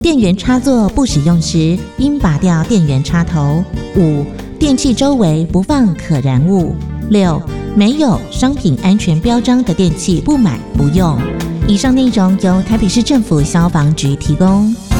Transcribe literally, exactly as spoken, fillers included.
电源插座不使用时，应拔掉电源插头。五、电器周围不放可燃物。六、没有商品安全标章的电器不买不用。以上内容由台北市政府消防局提供。